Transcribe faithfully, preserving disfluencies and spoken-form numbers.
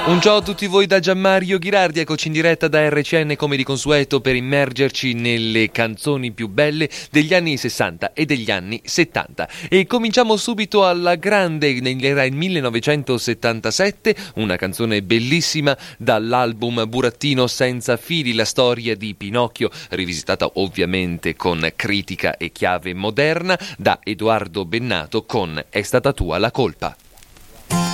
Un ciao a tutti voi da Gianmario Ghirardi, eccoci in diretta da R C N come di consueto per immergerci nelle canzoni più belle degli anni sessanta e degli anni settanta. E cominciamo subito alla grande, era il millenovecentosettantasette, una canzone bellissima dall'album Burattino senza fili, la storia di Pinocchio, rivisitata ovviamente con critica e chiave moderna, da Edoardo Bennato con È stata tua la colpa.